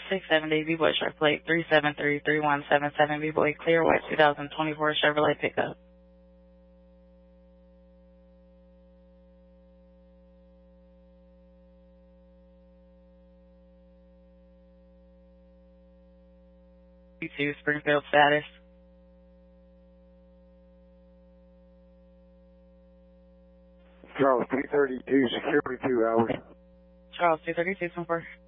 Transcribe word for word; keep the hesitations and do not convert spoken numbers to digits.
six seventy, B-Boy Sharp Plate three seven three three one seven seven, B-Boy Clear White two thousand twenty-four Chevrolet pickup. B two Springfield status. Charles two thirty-two, security two hours. Charles two thirty-two, confirm.